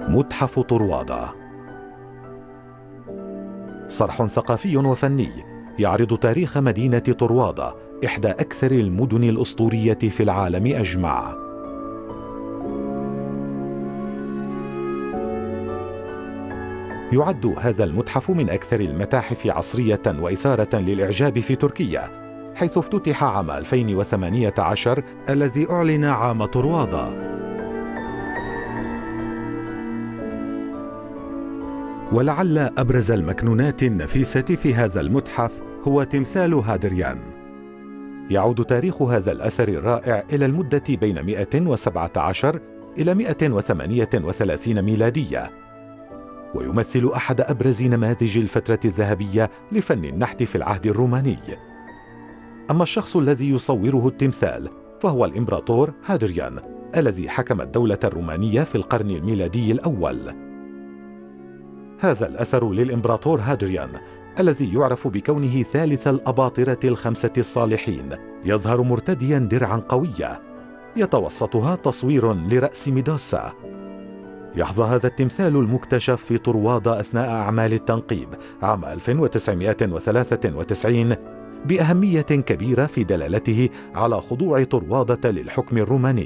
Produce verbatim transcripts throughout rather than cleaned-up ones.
متحف طروادة، صرح ثقافي وفني يعرض تاريخ مدينة طروادة، إحدى أكثر المدن الأسطورية في العالم أجمع. يعد هذا المتحف من أكثر المتاحف عصرية وإثارة للإعجاب في تركيا، حيث افتتح عام ألفين وثمانية عشر الذي أعلن عام طروادة. ولعل أبرز المكنونات النفيسة في هذا المتحف هو تمثال هادريان. يعود تاريخ هذا الأثر الرائع إلى المدة بين مئة وسبعة عشر إلى مئة وثمانية وثلاثين ميلادية، ويمثل أحد أبرز نماذج الفترة الذهبية لفن النحت في العهد الروماني. أما الشخص الذي يصوره التمثال فهو الإمبراطور هادريان الذي حكم الدولة الرومانية في القرن الميلادي الأول. هذا الأثر للإمبراطور هادريان الذي يعرف بكونه ثالث الأباطرة الخمسة الصالحين يظهر مرتديا درعا قوية يتوسطها تصوير لرأس ميدوسا. يحظى هذا التمثال المكتشف في طروادة أثناء أعمال التنقيب عام ألف وتسعمئة وثلاثة وتسعين بأهمية كبيرة في دلالته على خضوع طروادة للحكم الروماني.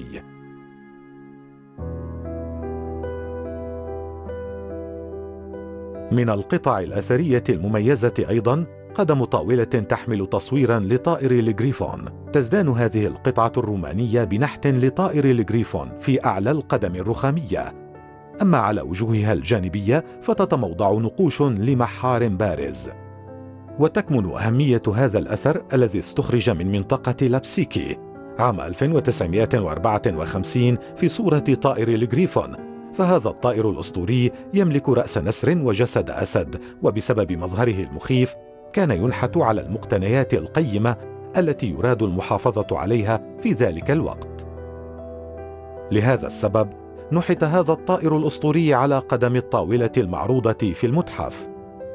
من القطع الأثرية المميزة أيضاً قدم طاولة تحمل تصويراً لطائر الجريفون. تزدان هذه القطعة الرومانية بنحت لطائر الجريفون في أعلى القدم الرخامية، أما على وجوهها الجانبية فتتموضع نقوش لمحار بارز. وتكمن أهمية هذا الأثر الذي استخرج من منطقة لابسيكي عام ألف وتسعمئة وأربعة وخمسين في صورة طائر الجريفون، فهذا الطائر الأسطوري يملك رأس نسر وجسد أسد، وبسبب مظهره المخيف كان ينحت على المقتنيات القيمة التي يراد المحافظة عليها في ذلك الوقت. لهذا السبب نحت هذا الطائر الأسطوري على قدم الطاولة المعروضة في المتحف.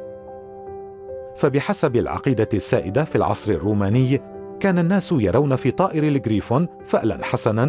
فبحسب العقيدة السائدة في العصر الروماني كان الناس يرون في طائر الجريفون فألا حسنا